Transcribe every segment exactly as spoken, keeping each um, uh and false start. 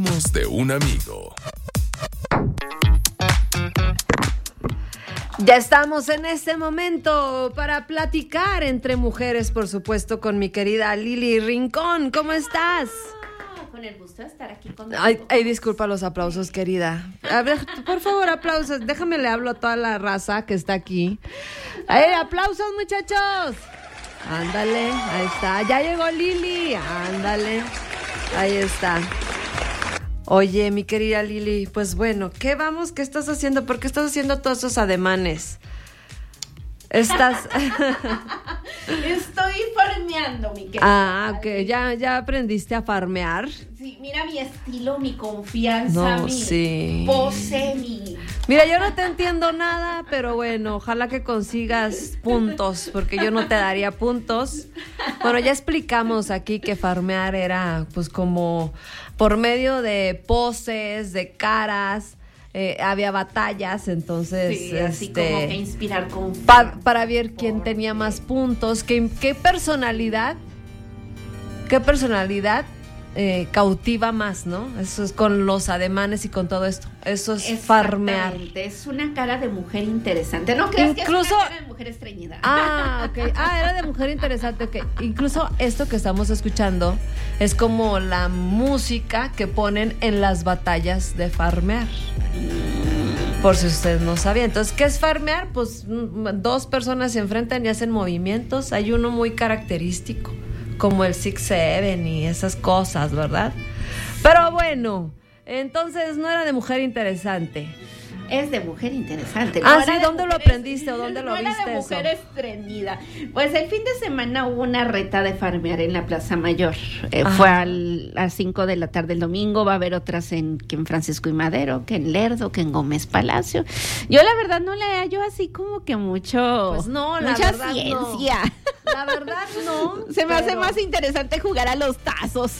Hablemos de un amigo. Ya estamos en este momento para platicar entre mujeres, por supuesto, con mi querida Lili Rincón. ¿Cómo estás? Con el gusto de estar aquí contigo. Ay, ay, disculpa los aplausos, querida. A ver, por favor, aplausos. Déjame le hablo a toda la raza que está aquí. ¡Ay, aplausos, muchachos! Ándale, ahí está. Ya llegó Lili. Ándale, ahí está. Oye, mi querida Lili, pues bueno, ¿qué vamos? ¿Qué estás haciendo? ¿Por qué estás haciendo todos esos ademanes? Estás... Estoy farmeando, mi querida. Ah, ok, ya, ya aprendiste a farmear. Sí, mira mi estilo, mi confianza, No, mi sí. pose, mi... Mira, yo no te entiendo nada, pero bueno, ojalá que consigas puntos, porque yo no te daría puntos. Bueno, ya explicamos aquí que farmear era pues como por medio de poses, de caras, eh, había batallas, entonces... Sí, así este, como que inspirar confianza. pa- para ver quién tenía más puntos, qué, qué personalidad, qué personalidad eh, cautiva más, ¿no? Eso es con los ademanes y con todo esto. Eso es farmear. Exactamente, es una cara de mujer interesante. No creas Incluso- que es una cara de mujer estreñida. Ah, ok. Ah, era de mujer interesante, ok. Incluso esto que estamos escuchando es como la música que ponen en las batallas de farmear. Por si usted no sabía. Entonces, ¿qué es farmear? Pues mm, dos personas se enfrentan y hacen movimientos. Hay uno muy característico, como el Six Seven y esas cosas, ¿verdad? Pero bueno, entonces no era de mujer interesante. Es de mujer interesante. Ah, No sí, era de ¿dónde lo mujer aprendiste o est- dónde lo no era viste de eso? mujer estreñida. Pues el fin de semana hubo una reta de farmear en la Plaza Mayor. Eh, Ajá. fue al, a las cinco de la tarde el domingo. Va a haber otras en, que en Francisco y Madero, que en Lerdo, que en Gómez Palacio. Yo la verdad no le hallo así como que mucho... Pues no, la mucha verdad ciencia. no. La verdad no. Se me hace pero- más interesante jugar a los tazos.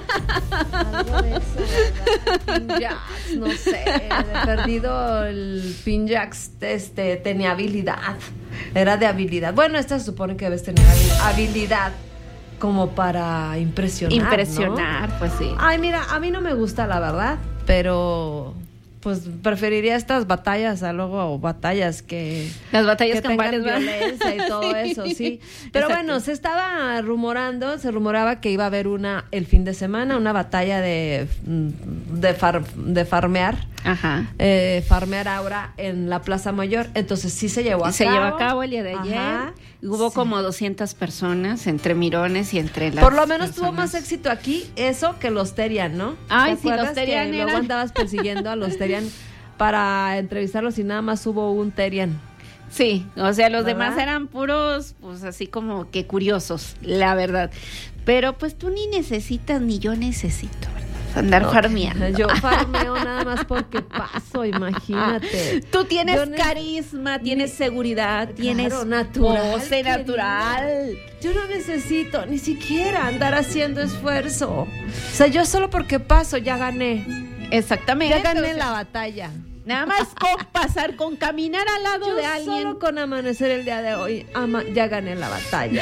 Algo de eso, ¿verdad? Pinjax, no sé, de perdido el Pinjax este, tenía habilidad, era de habilidad. Bueno, esta se supone que debes tener habilidad como para impresionar, Impresionar, ¿no? pues sí. Ay, mira, a mí no me gusta la verdad, pero pues preferiría estas batallas a luego batallas que Las batallas que tengan campales, ¿verdad? violencia y todo eso, sí. Pero Exacto. bueno, se estaba rumorando, se rumoraba que iba a haber una el fin de semana, una batalla de de, far, de farmear, Ajá. eh, farmear ahora en la Plaza Mayor. Entonces sí se llevó a Se cabo. llevó a cabo el día de ayer. Ajá. Hubo Sí. como doscientas personas entre mirones y entre las Por lo menos tuvo personas. más éxito aquí eso que los Terian, ¿no? Ay, ¿Te sí, los acuerdas Terian que luego eran- andabas persiguiendo a los Terian para entrevistarlos y nada más hubo un Terian? Sí, o sea, los ¿Verdad? demás eran puros, pues así como que curiosos, la verdad. Pero pues tú ni necesitas ni yo necesito, ¿verdad? Andar No, farmeando. Yo farmeo nada más porque paso, imagínate. Tú tienes Yo ne- carisma, tienes seguridad, tienes natural, pose querida. natural. Yo no necesito ni siquiera andar haciendo esfuerzo. O sea, yo solo porque paso ya gané. Exactamente. Ya gané o sea, la batalla. Nada más con pasar, con caminar al lado Yo de alguien. solo con amanecer el día de hoy ama- ya gané la batalla.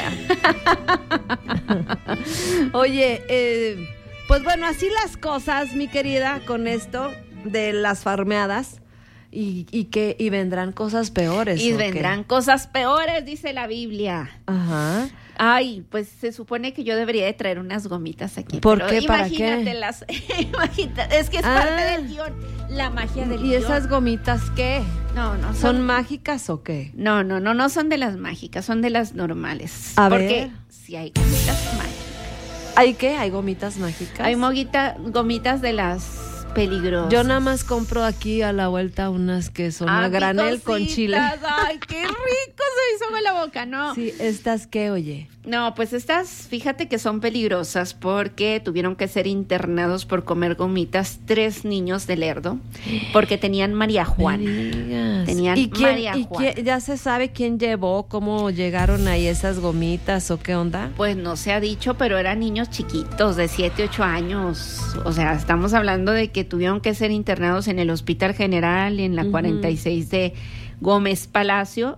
Oye, eh, pues bueno, así las cosas, mi querida, con esto de las farmeadas y, y que y vendrán cosas peores. Y ¿o qué? vendrán cosas peores, dice la Biblia. Ajá. Ay, pues se supone que yo debería de traer unas gomitas aquí. ¿Por pero qué? ¿Para qué? imagínatelas. Imagínate, es que es Ah. parte del guión. La magia del ¿Y guión. esas gomitas qué? No, no ¿Son son. mágicas o qué? No, no, no, no son de las mágicas, son de las normales. A Porque ver. si hay gomitas mágicas. ¿Hay qué? ¿Hay gomitas mágicas? Hay moguita, gomitas de las peligrosas. Yo nada más compro aquí a la vuelta unas que son Ah, a granel con picositas. chile. Ay, qué rico se hizo con la boca, ¿no? Sí, ¿estas qué, oye? No, pues estas, fíjate que son peligrosas porque tuvieron que ser internados por comer gomitas tres niños de Lerdo porque tenían marihuana. Me digas. Tenían ¿Y quién, marihuana. ¿Y quién- ya se sabe quién llevó, cómo llegaron ahí esas gomitas o qué onda? Pues no se ha dicho, pero eran niños chiquitos de siete, ocho años. O sea, estamos hablando de que tuvieron que ser internados en el Hospital General y en la Ujú. cuarenta y seis de Gómez Palacio.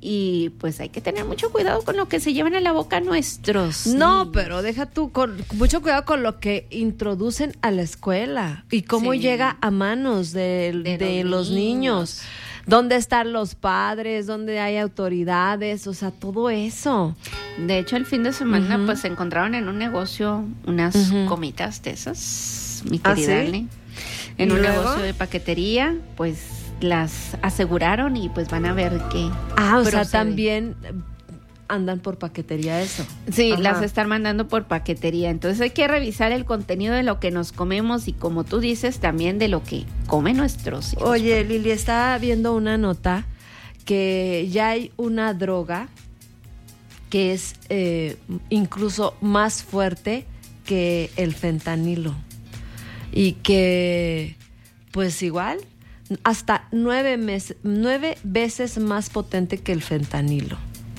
y pues hay que tener mucho cuidado con lo que se llevan a la boca nuestros No, niños. pero deja tú, con mucho cuidado con lo que introducen a la escuela y cómo Sí. llega a manos de, De de los los niños. niños. ¿Dónde están los padres? ¿Dónde hay autoridades? O sea, todo eso. De hecho, el fin de semana Ujú. pues se encontraron en un negocio unas Ujú. comitas de esas, mi ¿Ah, querida sí? Ale. En ¿Y un luego? negocio de paquetería, pues las aseguraron y pues van a ver qué Ah, o sea, procede. también andan por paquetería eso. Sí, Ajá. las están mandando por paquetería. Entonces hay que revisar el contenido de lo que nos comemos y, como tú dices, también de lo que comen nuestros hijos. Oye, Lili, estaba viendo una nota que ya hay una droga que es eh, incluso más fuerte que el fentanilo y que pues igual hasta nueve, mes- nueve veces más potente que el fentanilo.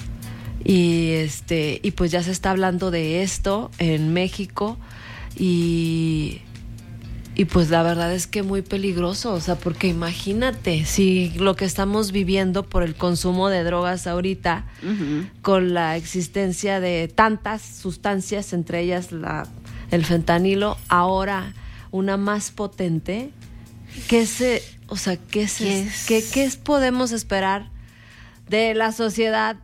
Y este y pues ya se está hablando de esto en México y y pues la verdad es que muy peligroso, o sea, porque imagínate si lo que estamos viviendo por el consumo de drogas ahorita, Ujú. con la existencia de tantas sustancias, entre ellas la el fentanilo, ahora una más potente, ¿qué se, o sea, qué se, ¿Qué es? qué, qué es- podemos esperar de la sociedad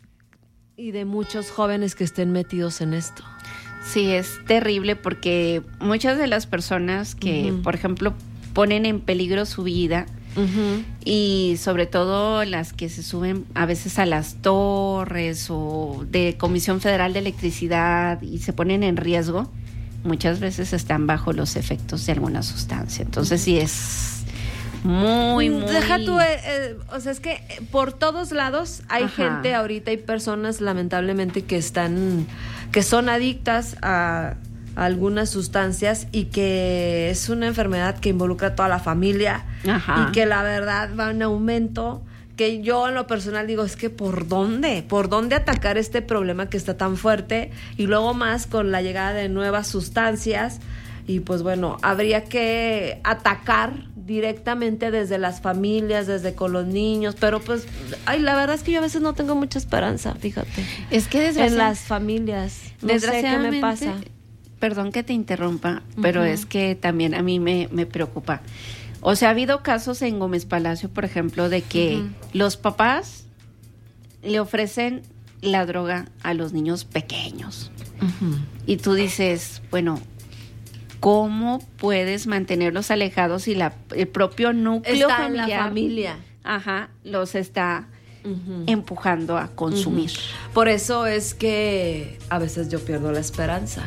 y de muchos jóvenes que estén metidos en esto? Sí, es terrible porque muchas de las personas que, Ujú. por ejemplo, ponen en peligro su vida Ujú. y sobre todo las que se suben a veces a las torres o de Comisión Federal de Electricidad y se ponen en riesgo, muchas veces están bajo los efectos de alguna sustancia. Entonces sí es muy, muy... Deja tú, eh, eh, o sea, es que eh, por todos lados hay Ajá. gente ahorita, hay personas lamentablemente que están, que son adictas a, a algunas sustancias y que es una enfermedad que involucra a toda la familia Ajá. y que la verdad va en aumento, que yo en lo personal digo, es que ¿por dónde? ¿Por dónde atacar este problema que está tan fuerte? Y luego más con la llegada de nuevas sustancias. Y pues bueno, habría que atacar directamente desde las familias, desde con los niños, pero pues, ay, la verdad es que yo a veces no tengo mucha esperanza, fíjate, Es que en desgraciadamente... las familias. No sé qué me Desgraciadamente, pasa. perdón que te interrumpa, pero Ujú. es que también a mí me, me preocupa. O sea, ha habido casos en Gómez Palacio, por ejemplo, de que Ujú. los papás le ofrecen la droga a los niños pequeños. Ujú. Y tú dices, bueno, ¿cómo puedes mantenerlos alejados si la, el propio núcleo Está en la familiar, familia. ajá, los está Ujú. empujando a consumir? Ujú. Por eso es que a veces yo pierdo la esperanza.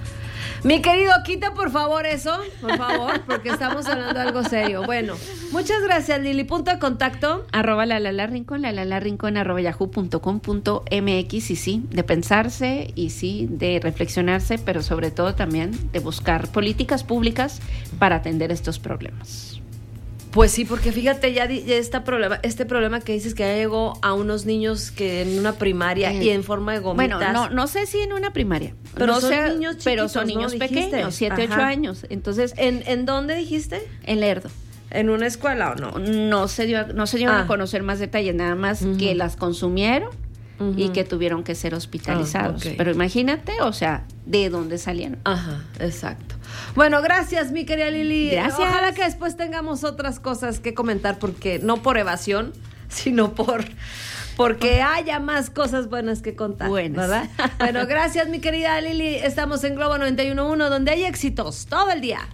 Mi querido, quita por favor eso, por favor, porque estamos hablando de algo serio. Bueno, muchas gracias, Lili. Punto de contacto. Arroba la la la rincón, la la la rincón, arroba yahoo punto com punto mx, y sí, de pensarse y sí, de reflexionarse, pero sobre todo también de buscar políticas públicas para atender estos problemas. Pues sí, porque fíjate, ya, di- ya está problema, este problema que dices que ya llegó a unos niños que en una primaria Eh, y en forma de gomitas. Bueno, no, no sé si en una primaria, Pero no son sé, niños pero chiquitos, son ¿no? niños Dijiste. pequeños, siete, ocho Ajá. años. Entonces, ¿En, ¿En dónde dijiste? en Lerdo. ¿En una escuela o no? No se dio, no se dieron Ah. a conocer más detalles, nada más Ujú. que las consumieron y Ujú. que tuvieron que ser hospitalizados. Ah, ok. Pero imagínate, o sea, de dónde salieron. Ajá, exacto. Bueno, gracias, mi querida Lili. Gracias. Ojalá que después tengamos otras cosas que comentar, porque no por evasión, sino por porque haya más cosas buenas que contar. Buenas. ¿Verdad? Bueno, gracias, mi querida Lili. Estamos en Globo noventa y uno punto uno, donde hay éxitos todo el día.